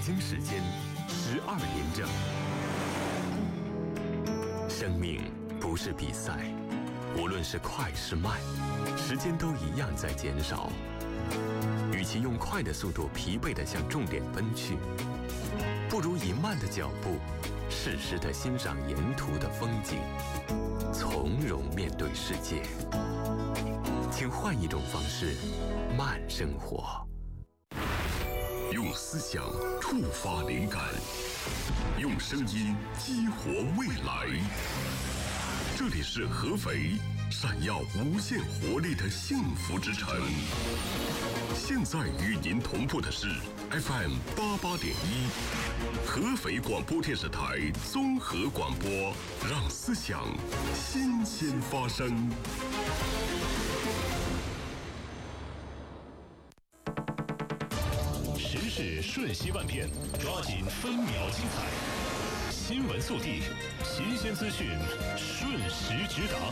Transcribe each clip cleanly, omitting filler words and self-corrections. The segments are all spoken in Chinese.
京时间12点整。生命不是比赛，无论是快是慢，时间都一样在减少。与其用快的速度疲惫地向终点奔去，不如以慢的脚步，适时地欣赏沿途的风景，从容面对世界。请换一种方式慢生活， 用思想触发灵感，用声音激活未来。这里是合肥，闪耀无限活力的幸福之城。现在与您同步的是 FM 88.1，合肥广播电视台综合广播，让思想新鲜发生。 时事瞬息万变，抓紧分秒精彩。新闻速递，新鲜资讯，瞬时直达。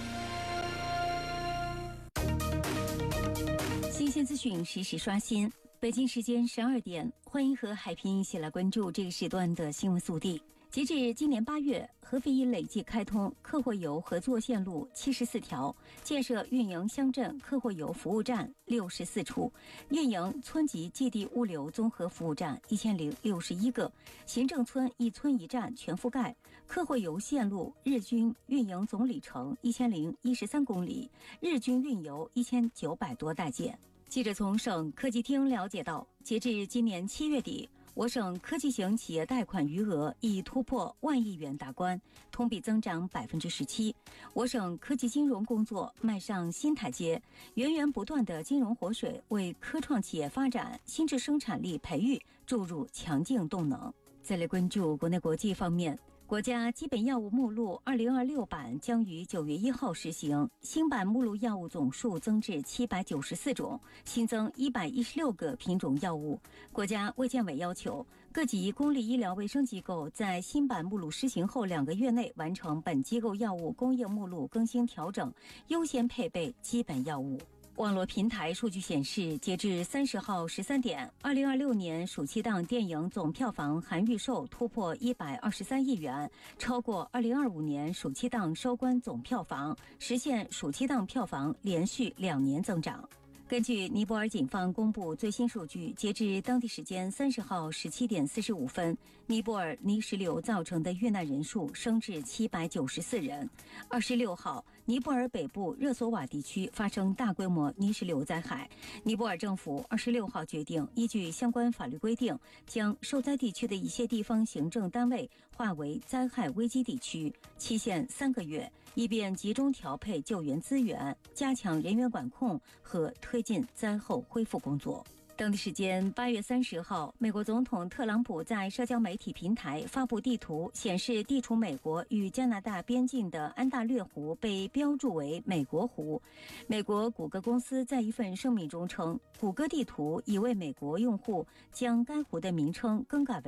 新鲜资讯实时刷新。北京时间12点，欢迎和海平一起来关注这个时段的新闻速递。截至今年8月，合肥已累计开通客货游合作线路74条，建设运营乡镇客货游服务站64处，运营村级寄递物流综合服务站1061个，行政村一村一站全覆盖。客货游线路日均运营总里程1013公里，日均运油1900多大件。记者从省科技厅了解到，截至今年7月底，我省科技型企业贷款余额已突破1万亿元大关，同比增长17%。我省科技金融工作迈上新台阶，源源不断的金融活水为科创企业发展、新质生产力培育注入强劲动能。再来关注国内国际方面。国家基本药物目录2026版将于9月1号实行，新版目录药物总数增至794种，新增116个品种药物。国家卫健委要求各级公立医疗卫生机构在新版目录施行后2个月内完成本机构药物供应目录更新调整，优先配备基本药物。网络平台数据显示，截至30号13点，2026年暑期档电影总票房含预售突破123亿元，超过2025年暑期档收官总票房，实现暑期档票房连续2年增长。根据尼泊尔警方公布最新数据，截至当地时间30号17点45分，尼泊尔泥石流造成的遇难人数升至794人。26号，尼泊尔北部热索瓦地区发生大规模泥石流灾害。尼泊尔政府26号决定，依据相关法律规定，将受灾地区的一些地方行政单位划为灾害危机地区，期限3个月，以便集中调配救援资源，加强人员管控和推进灾后恢复工作。当地时间8月30号，美国总统特朗普在社交媒体平台发布地图，显示地处美国与加拿大边境的安大略湖被标注为美国湖。美国谷歌公司在一份声明中称，谷歌地图已为美国用户将该湖的名称更改为